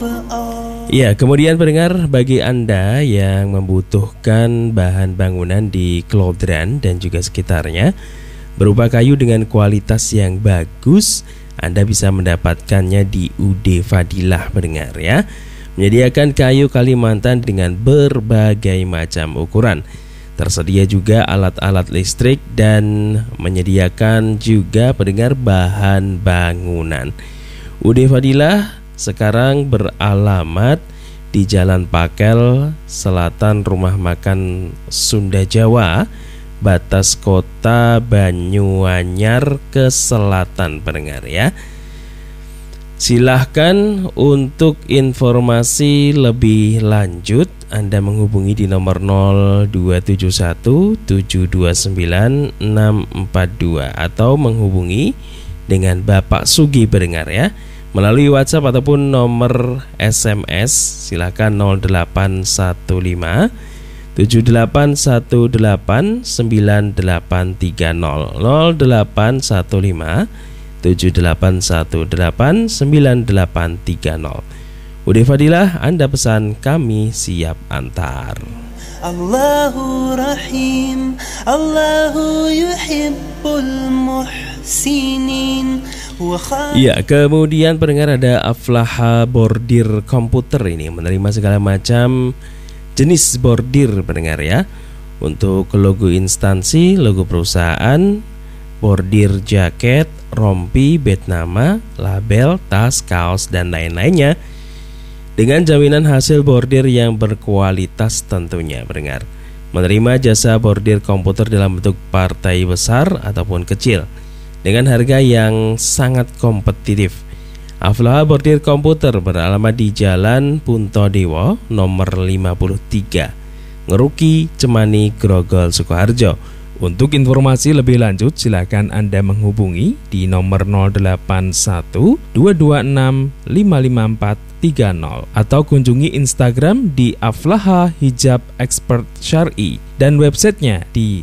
Ya, kemudian pendengar, bagi Anda yang membutuhkan bahan bangunan di Klodran dan juga sekitarnya berupa kayu dengan kualitas yang bagus, Anda bisa mendapatkannya di UD Fadilah, pendengar ya. Menyediakan kayu Kalimantan dengan berbagai macam ukuran. Tersedia juga alat-alat listrik dan menyediakan juga pendengar bahan bangunan. UD Fadilah sekarang beralamat di Jalan Pakel, Selatan Rumah Makan Sunda Jawa, batas kota Banyuanyar ke selatan, pendengar ya. Silahkan untuk informasi lebih lanjut Anda menghubungi di nomor 0271 729 642 atau menghubungi dengan Bapak Sugi, pendengar ya, melalui WhatsApp ataupun nomor SMS. Silakan 0815 7818 9830 0815 7818 9830. UD Fadilah, Anda pesan, kami siap antar. Allahu Rahim, Allahu yuhibbul muhsinin. Ya, kemudian pendengar, ada Aflaha Bordir Komputer ini menerima segala macam jenis bordir, pendengar ya. Untuk logo instansi, logo perusahaan, bordir jaket, rompi, bed nama, label, tas, kaos, dan lain-lainnya dengan jaminan hasil bordir yang berkualitas tentunya, pendengar. Menerima jasa bordir komputer dalam bentuk partai besar ataupun kecil dengan harga yang sangat kompetitif. Aflaha Bordir Komputer beralamat di Jalan Puntodewo nomor 53, Ngeruki, Cemani, Grogol, Sukoharjo. Untuk informasi lebih lanjut silakan Anda menghubungi di nomor 081 226 55430 atau kunjungi Instagram di Aflaha Hijab Expert Syar'i dan websitenya di